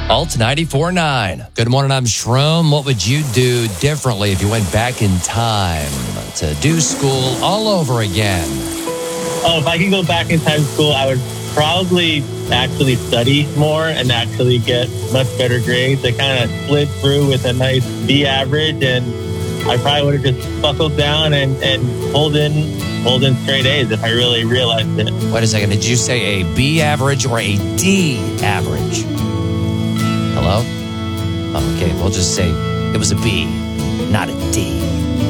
Alt 94.9. Good morning, I'm Shroom. What would you do differently if you went back in time to do school all over again? Oh, if I could go back in time to school, I would probably actually study more and actually get much better grades. I kind of slid through with a nice B average, and I probably would have just buckled down and pulled in straight A's if I really realized it. Wait a second. Did you say a B average or a D average? Hello? Oh, okay, we'll just say it was a B, not a D.